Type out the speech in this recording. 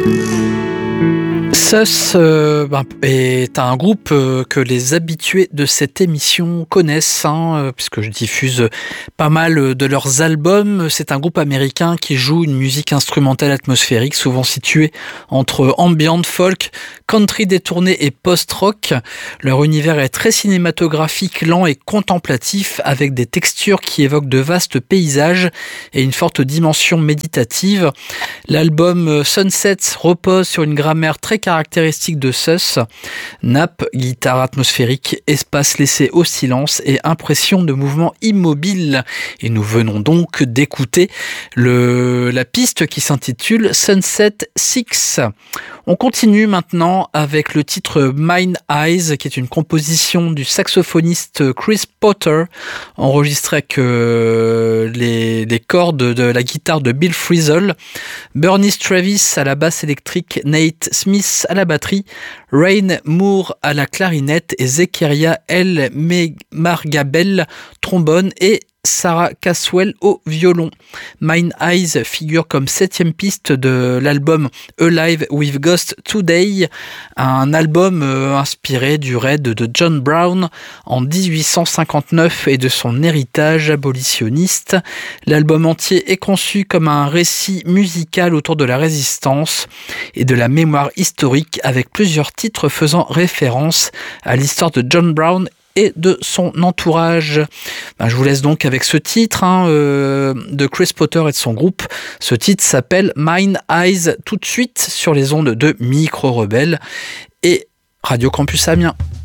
Sus est un groupe que les habitués de cette émission connaissent, puisque je diffuse pas mal de leurs albums. C'est un groupe américain qui joue une musique instrumentale atmosphérique, souvent située entre ambient, folk, country détourné et post-rock. Leur univers est très cinématographique, lent et contemplatif, avec des textures qui évoquent de vastes paysages et une forte dimension méditative. L'album Sunsets repose sur une grammaire très caractéristique de Sus. Nappe, guitare atmosphérique, espace laissé au silence et impression de mouvement immobile. Et nous venons donc d'écouter la piste qui s'intitule Sunset 6. On continue maintenant avec le titre Mine Eyes, qui est une composition du saxophoniste Chris Potter, enregistré avec les cordes de la guitare de Bill Frisell, Bernice Travis à la basse électrique, Nate Smith à la batterie, Rain Moore à la clarinette et Zekeria El Margabel trombone et Sarah Caswell au violon. Mine Eyes figure comme 7e piste de l'album Alive with Ghost Today, un album inspiré du raid de John Brown en 1859 et de son héritage abolitionniste. L'album entier est conçu comme un récit musical autour de la résistance et de la mémoire historique, avec plusieurs titres faisant référence à l'histoire de John Brown et de son entourage. Je vous laisse donc avec ce titre de Chris Potter et de son groupe. Ce titre s'appelle Mine Eyes, tout de suite sur les ondes de Micro Rebelle et Radio Campus Amiens.